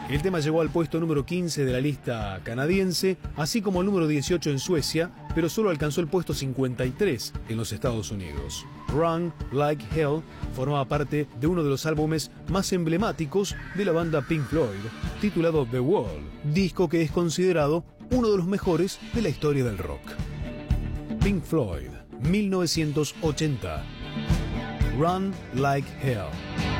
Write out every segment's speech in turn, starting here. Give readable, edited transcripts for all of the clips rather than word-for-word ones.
El tema llegó al puesto número 15 de la lista canadiense, así como el número 18 en Suecia, pero solo alcanzó el puesto 53 en los Estados Unidos. Run Like Hell formaba parte de uno de los álbumes más emblemáticos de la banda Pink Floyd, titulado The Wall, disco que es considerado uno de los mejores de la historia del rock. Pink Floyd, 1980. Run Like Hell.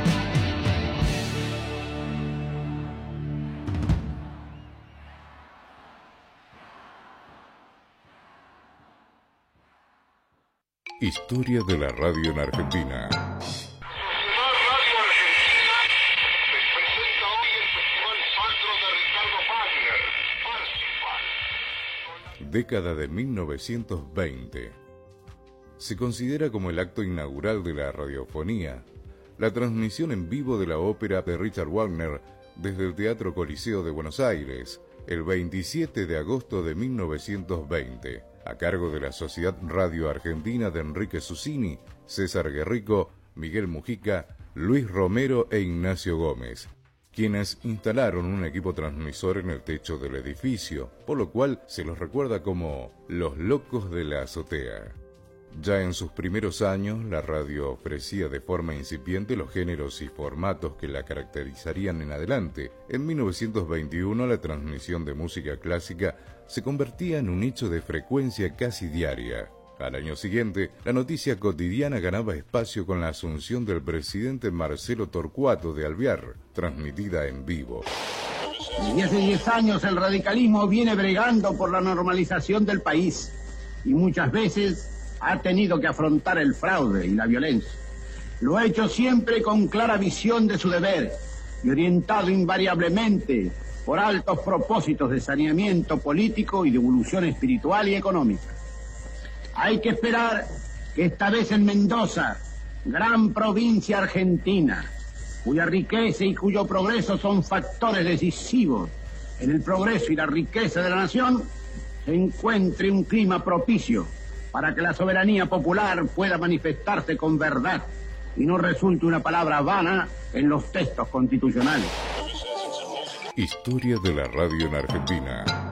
Historia de la radio en Argentina. Década de 1920. Se considera como el acto inaugural de la radiofonía, la transmisión en vivo de la ópera de Richard Wagner desde el Teatro Coliseo de Buenos Aires, el 27 de agosto de 1920, a cargo de la Sociedad Radio Argentina de Enrique Susini, César Guerrico, Miguel Mujica, Luis Romero e Ignacio Gómez, quienes instalaron un equipo transmisor en el techo del edificio, por lo cual se los recuerda como los locos de la azotea. Ya en sus primeros años, la radio ofrecía de forma incipiente los géneros y formatos que la caracterizarían en adelante. En 1921, la transmisión de música clásica se convertía en un hecho de frecuencia casi diaria. Al año siguiente, la noticia cotidiana ganaba espacio con la asunción del presidente Marcelo Torcuato de Alvear, transmitida en vivo. Desde hace 10 años el radicalismo viene bregando por la normalización del país y muchas veces ha tenido que afrontar el fraude y la violencia. Lo ha hecho siempre con clara visión de su deber y orientado invariablemente por altos propósitos de saneamiento político y de evolución espiritual y económica. Hay que esperar que esta vez en Mendoza, gran provincia argentina, cuya riqueza y cuyo progreso son factores decisivos en el progreso y la riqueza de la nación, se encuentre un clima propicio para que la soberanía popular pueda manifestarse con verdad y no resulte una palabra vana en los textos constitucionales. Historia de la radio en Argentina.